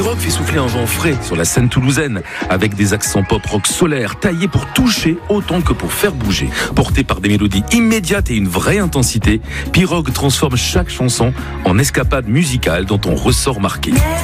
Pirogue fait souffler un vent frais sur la scène toulousaine, avec des accents pop-rock solaires taillés pour toucher autant que pour faire bouger. Porté par des mélodies immédiates et une vraie intensité, Pirogue transforme chaque chanson en escapade musicale dont on ressort marqué.